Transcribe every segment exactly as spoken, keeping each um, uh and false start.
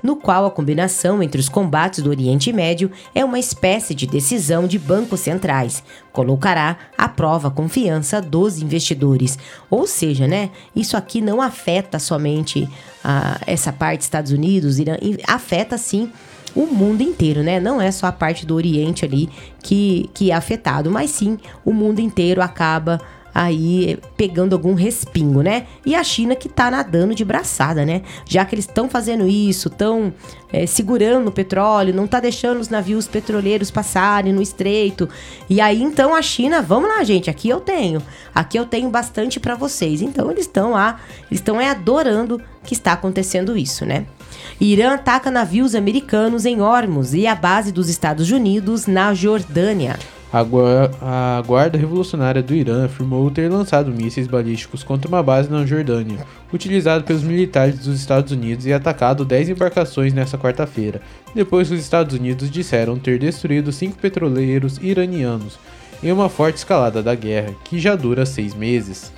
no qual a combinação entre os combates do Oriente Médio é uma espécie de decisão de bancos centrais, colocará à prova a confiança dos investidores. Ou seja, né, isso aqui não afeta somente ah, essa parte Estados Unidos, Irã, afeta sim o mundo inteiro, né? Não é só a parte do Oriente ali que, que é afetado, mas sim o mundo inteiro acaba aí pegando algum respingo, né? E a China que tá nadando de braçada, né? Já que eles estão fazendo isso, estão é, segurando o petróleo, não tá deixando os navios petroleiros passarem no estreito. E aí, então, a China, vamos lá, gente, aqui eu tenho. Aqui eu tenho bastante para vocês. Então, eles estão lá, eles estão é, adorando que está acontecendo isso, né? Irã ataca navios americanos em Hormuz e a base dos Estados Unidos na Jordânia. A, gua- a Guarda Revolucionária do Irã afirmou ter lançado mísseis balísticos contra uma base na Jordânia, utilizado pelos militares dos Estados Unidos, e atacado dez embarcações nesta quarta-feira, depois que os Estados Unidos disseram ter destruído cinco petroleiros iranianos, em uma forte escalada da guerra, que já dura seis meses.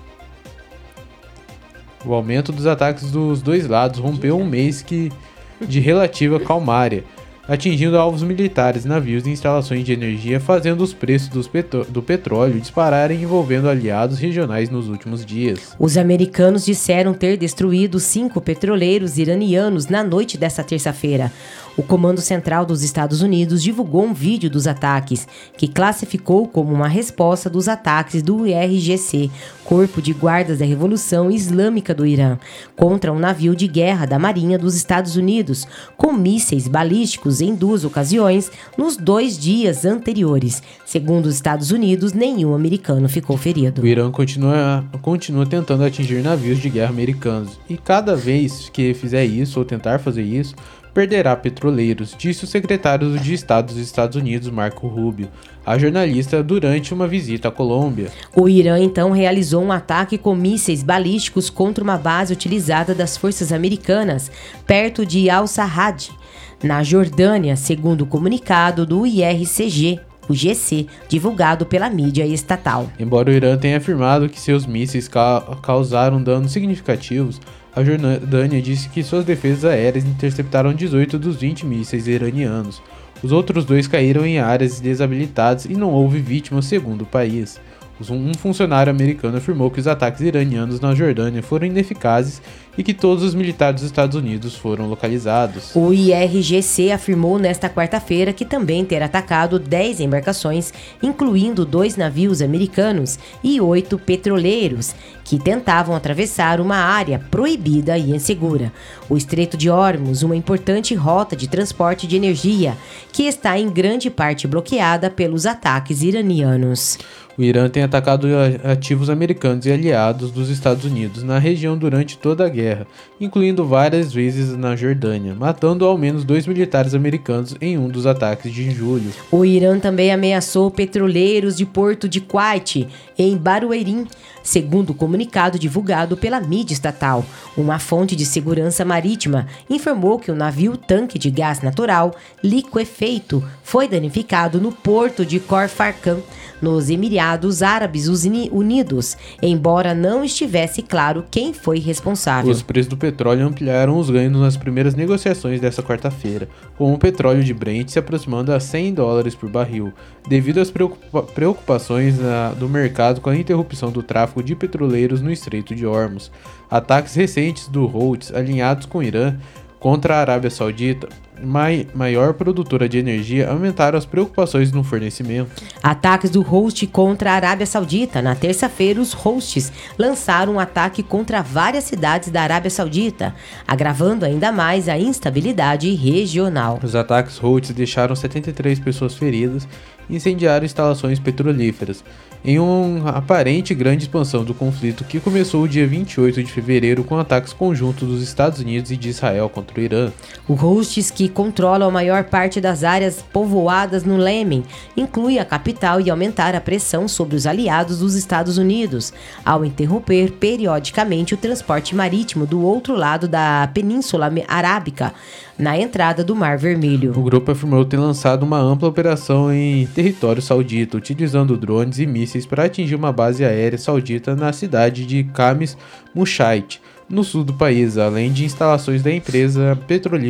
O aumento dos ataques dos dois lados rompeu um mês que, de relativa calmária, atingindo alvos militares, navios e instalações de energia, fazendo os preços dos petro- do petróleo dispararem, envolvendo aliados regionais nos últimos dias. Os americanos disseram ter destruído cinco petroleiros iranianos na noite desta terça-feira. O Comando Central dos Estados Unidos divulgou um vídeo dos ataques, que classificou como uma resposta dos ataques do I R G C, Corpo de Guardas da Revolução Islâmica do Irã, contra um navio de guerra da Marinha dos Estados Unidos, com mísseis balísticos em duas ocasiões nos dois dias anteriores. Segundo os Estados Unidos, nenhum americano ficou ferido. O Irã continua, continua tentando atingir navios de guerra americanos, e cada vez que fizer isso ou tentar fazer isso, perderá petroleiros, disse o secretário de Estado dos Estados Unidos, Marco Rubio, a jornalista durante uma visita à Colômbia. O Irã então realizou um ataque com mísseis balísticos contra uma base utilizada das forças americanas, perto de Al-Sarraj, na Jordânia, segundo o comunicado do I R C G. O G C, divulgado pela mídia estatal. Embora o Irã tenha afirmado que seus mísseis ca- causaram danos significativos, a Jordânia disse que suas defesas aéreas interceptaram dezoito dos vinte mísseis iranianos. Os outros dois caíram em áreas desabilitadas e não houve vítimas, segundo o país. Um funcionário americano afirmou que os ataques iranianos na Jordânia foram ineficazes e que todos os militares dos Estados Unidos foram localizados. O I R G C afirmou nesta quarta-feira que também terá atacado dez embarcações, incluindo dois navios americanos e oito petroleiros, que tentavam atravessar uma área proibida e insegura. O Estreito de Hormuz, uma importante rota de transporte de energia, que está em grande parte bloqueada pelos ataques iranianos. O Irã tem atacado ativos americanos e aliados dos Estados Unidos na região durante toda a guerra, incluindo várias vezes na Jordânia, matando ao menos dois militares americanos em um dos ataques de julho. O Irã também ameaçou petroleiros de Porto de Kuwait, em Barueirim, segundo o comunicado divulgado pela mídia estatal. Uma fonte de segurança marítima informou que o navio tanque de gás natural liquefeito foi danificado no porto de Khor Fakkan, nos Emirados Árabes Unidos, embora não estivesse claro quem foi responsável. Os preços do petróleo ampliaram os ganhos nas primeiras negociações desta quarta-feira, com o petróleo de Brent se aproximando a cem dólares por barril, devido às preocupa- preocupações na, do mercado com a interrupção do tráfego de petroleiros no Estreito de Hormuz. Ataques recentes do Houthis, alinhados com o Irã, contra a Arábia Saudita, mai- maior produtora de energia, aumentaram as preocupações no fornecimento. Ataques do Houthi contra a Arábia Saudita. Na terça-feira, os Houthis lançaram um ataque contra várias cidades da Arábia Saudita, agravando ainda mais a instabilidade regional. Os ataques Houthis deixaram setenta e três pessoas feridas e incendiaram instalações petrolíferas, em uma aparente grande expansão do conflito que começou o dia vinte e oito de fevereiro com ataques conjuntos dos Estados Unidos e de Israel contra o Irã. O Houthis, que controla a maior parte das áreas povoadas no Iêmen, inclui a capital e aumentar a pressão sobre os aliados dos Estados Unidos, ao interromper periodicamente o transporte marítimo do outro lado da Península Arábica, na entrada do Mar Vermelho. O grupo afirmou ter lançado uma ampla operação em território saudita, utilizando drones e mísseis para atingir uma base aérea saudita na cidade de Khamis Mushait, no sul do país, além de instalações da empresa petrolífera